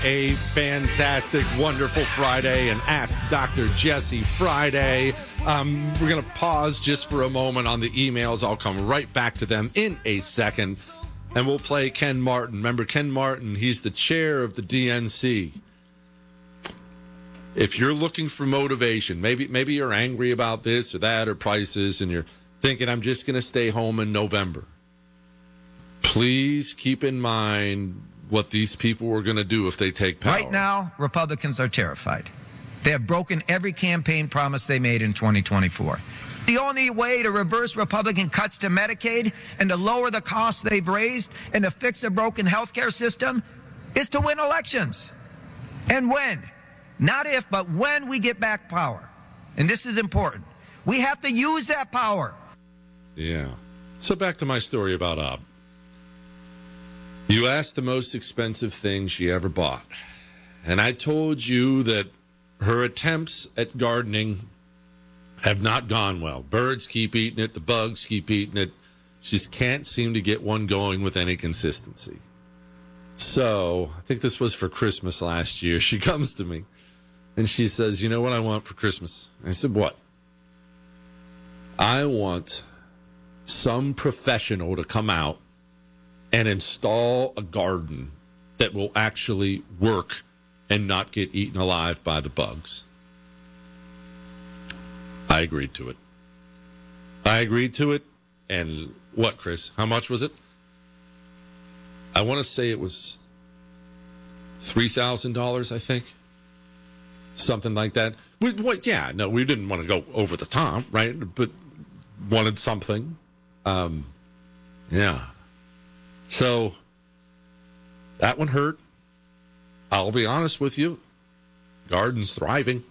a fantastic, wonderful Friday and Ask Dr. Jesse Friday. We're going to pause just for a moment on the emails. I'll come right back to them in a second. And we'll play Ken Martin. Remember Ken Martin? He's the chair of the DNC. If you're looking for motivation, maybe you're angry about this or that or prices, and you're thinking, I'm just going to stay home in November. Please keep in mind what these people are going to do if they take power. Right now, Republicans are terrified. They have broken every campaign promise they made in 2024. The only way to reverse Republican cuts to Medicaid and to lower the costs they've raised and to fix a broken health care system is to win elections. And when, not if, but when we get back power. And this is important. We have to use that power. Yeah. So back to my story about Ab. You asked the most expensive thing she ever bought. And I told you that her attempts at gardening have not gone well. Birds keep eating it. The bugs keep eating it. She just can't seem to get one going with any consistency. So I think this was for Christmas last year. She comes to me and she says, you know what I want for Christmas? I said, what? I want some professional to come out and install a garden that will actually work and not get eaten alive by the bugs. I agreed to it. And what, Chris? How much was it? I want to say it was $3,000, I think. Something like that. We didn't want to go over the top, right? But wanted something. Yeah. So that one hurt. I'll be honest with you. Garden's thriving.